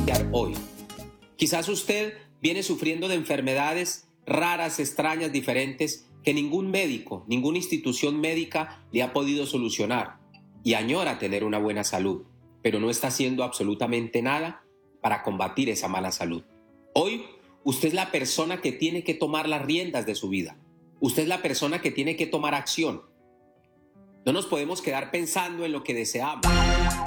hoy. Quizás usted viene sufriendo de enfermedades raras, extrañas, diferentes, que ningún médico, ninguna institución médica le ha podido solucionar y añora tener una buena salud, pero no está haciendo absolutamente nada para combatir esa mala salud. Hoy, usted es la persona que tiene que tomar las riendas de su vida. Usted es la persona que tiene que tomar acción. No nos podemos quedar pensando en lo que deseamos.